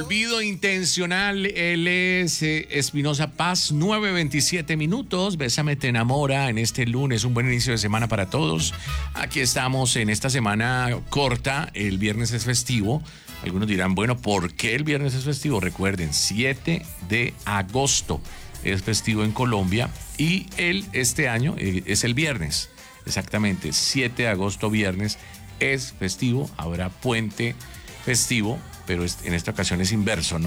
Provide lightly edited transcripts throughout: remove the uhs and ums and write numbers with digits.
Olvido intencional, él es Espinosa Paz, 9:27 minutos. Bésame te enamora en este lunes, un buen inicio de semana para todos. Aquí estamos en esta semana corta, el viernes es festivo. Algunos dirán, bueno, ¿por qué el viernes es festivo? Recuerden, 7 de agosto es festivo en Colombia y este año es el viernes, exactamente, 7 de agosto viernes es festivo, habrá puente festivo, pero en esta ocasión es inverso,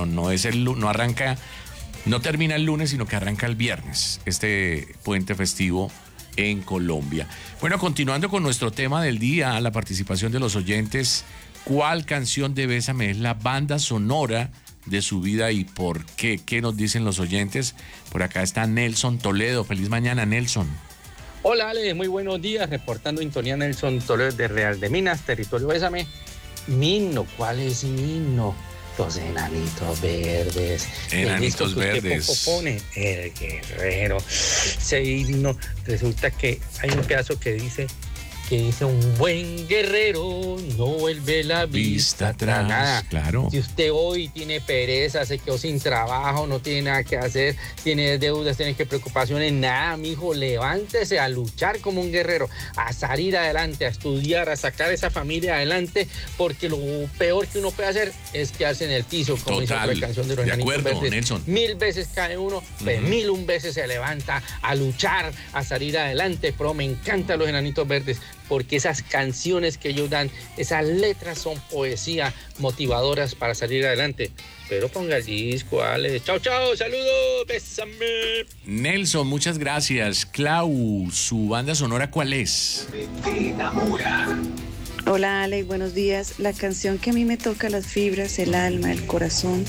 no termina el lunes, sino que arranca el viernes, este puente festivo en Colombia. Bueno, continuando con nuestro tema del día, la participación de los oyentes, ¿cuál canción de Bésame es la banda sonora de su vida y por qué? ¿Qué nos dicen los oyentes? Por acá está Nelson Toledo. Feliz mañana, Nelson. Hola, Ale, muy buenos días. Reportando sintonía Nelson Toledo de Real de Minas, territorio Bésame. Mi himno, ¿cuál es mi himno? Los enanitos verdes. Enanitos verdes. Pone el guerrero. Ese himno, resulta que hay un pedazo que dice un buen guerrero no vuelve la vista atrás. Nada. Claro. Si usted hoy tiene pereza, se quedó sin trabajo, no tiene nada que hacer, tiene deudas, tiene preocupaciones, nada, mijo, levántese a luchar como un guerrero, a salir adelante, a estudiar, a sacar esa familia adelante, porque lo peor que uno puede hacer es quedarse en el piso, como dice la canción de los Enanitos Verdes. Nelson. 1000 veces cae uno, pues 1001 veces se levanta a luchar, a salir adelante. Pero me encantan los Enanitos Verdes, porque esas canciones que ellos dan, esas letras son poesía motivadoras para salir adelante. Pero ponga el disco, Ale. Chao, chao, saludos, bésame. Nelson, muchas gracias. Clau, ¿su banda sonora cuál es? Te enamora. Hola, Ale, buenos días. La canción que a mí me toca las fibras, el alma, el corazón,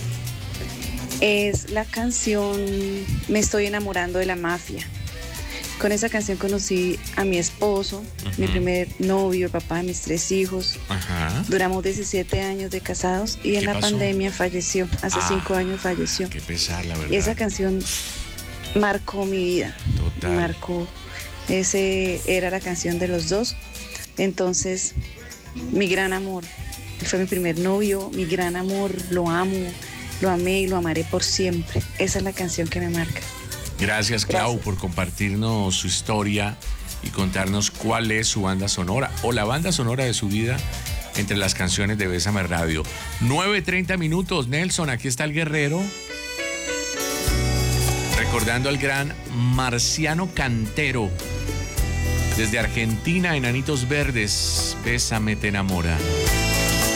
es la canción Me estoy enamorando de la mafia. Con esa canción conocí a mi esposo, mi primer novio, el papá de mis 3 hijos. Duramos 17 años de casados y en la pandemia falleció. Hace 5 años falleció. Qué pesar, la verdad. Y esa canción marcó mi vida. Total. Marcó. Era la canción de los dos. Entonces, mi gran amor. Él fue mi primer novio, mi gran amor. Lo amo, lo amé y lo amaré por siempre. Esa es la canción que me marca. Gracias, Clau, por compartirnos su historia y contarnos cuál es su banda sonora o la banda sonora de su vida entre las canciones de Bésame Radio. 9:30 minutos, Nelson, aquí está el guerrero. Recordando al gran Marciano Cantero. Desde Argentina, Enanitos Verdes, Bésame te enamora.